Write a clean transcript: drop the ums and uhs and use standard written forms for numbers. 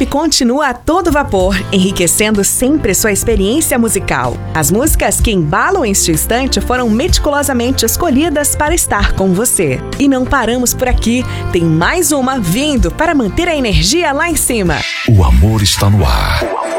Pop continua a todo vapor, enriquecendo sempre sua experiência musical. As músicas que embalam este instante foram meticulosamente escolhidas para estar com você. E não paramos por aqui, tem mais uma vindo para manter a energia lá em cima. O amor está no ar.